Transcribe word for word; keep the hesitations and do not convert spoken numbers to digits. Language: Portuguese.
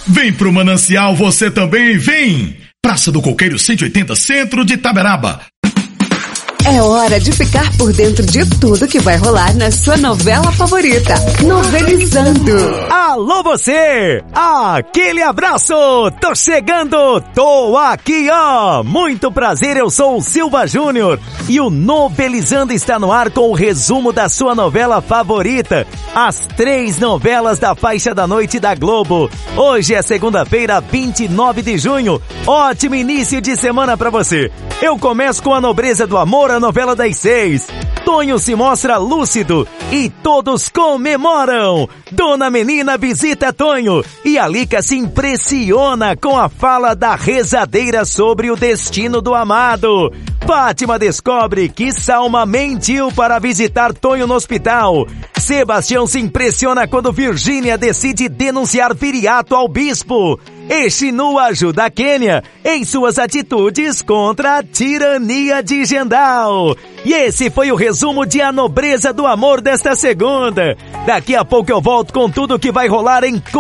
Vem pro Manancial você também, vem! Praça do Coqueiro cento e oitenta, centro de Itaberaba. É hora de ficar por dentro de tudo que vai rolar na sua novela favorita. Novelizando. Alô você! Aquele abraço! Tô chegando! Tô aqui, ó! Muito prazer, eu sou o Silva Júnior e o Novelizando está no ar com o resumo da sua novela favorita. As três novelas da faixa da noite da Globo. Hoje é segunda-feira, vinte e nove de junho. Ótimo início de semana pra você. Eu começo com A Nobreza do Amor, a novela das seis. Tonho se mostra lúcido e todos comemoram. Dona Menina visita Tonho e Alica se impressiona com a fala da rezadeira sobre o destino do amado. Fátima descobre que Salma mentiu para visitar Tonho no hospital. Sebastião se impressiona quando Virgínia decide denunciar Viriato ao bispo. E Shinu ajuda a Quênia em suas atitudes contra a tirania de Gendal. E esse foi o resumo de A Nobreza do Amor desta segunda. Daqui a pouco eu volto com tudo que vai rolar em